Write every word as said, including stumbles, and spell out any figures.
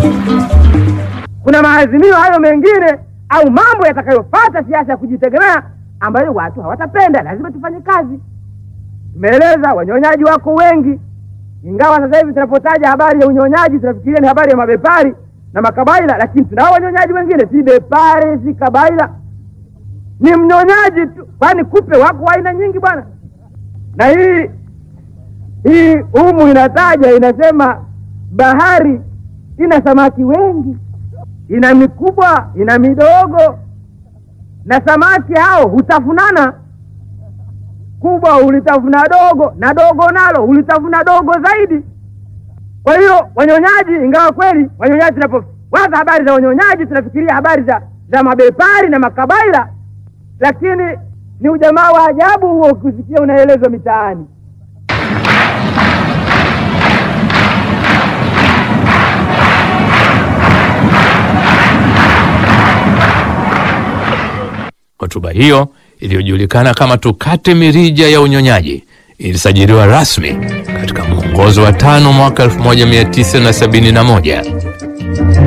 Kuna maazimio hayo mengine au mambo yatakayofuata siasa ya kujitegemea ambayo watu hawatapenda. Lazima tufanye kazi. Tumeeleza wanyonyaji wako wengi, ingawa sasa hivi tunapotaja habari ya unyonyaji tunafikiria ni habari ya mabepari na makabaila, lakini tunao wanyonyaji wengine, si bepari si kabaila, ni mnyonyaji tu. Kwani kupe wako aina nyingi bwana. Na hii hii humu inataja, inasema bahari ina samaki wengi, ina mikubwa, ina midogo, na samaki hao hutafunana. Kubwa ulitafuna dogo na dogo nalo ulitafuna dogo zaidi. Kwa hiyo wanyonyaji, ingawa kweli wanyonyaji tunapowaza habari za wanyonyaji tunafikiria habari za, za mabepari na makabaila, lakini ni ujamaa wa ajabu huo ukisikia unaelezwa mitaani. Hotuba hiyo iliyojulikana kama Tukate Mirija ya Unyonyaji ilisajiliwa rasmi katika mwongozo wa tano mwaka elfu moja mia tisa sabini na moja